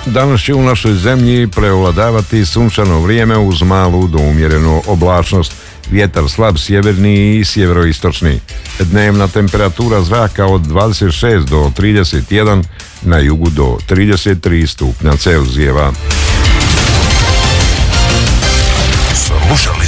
Danas će u našoj zemlji prevladavati sunčano vrijeme uz malu do umjerenu oblačnost. Vjetar slab sjeverni i sjeveroistočni. Dnevna temperatura zraka od 26 do 31, na jugu do 33 stupnja Celzijeva. Slušali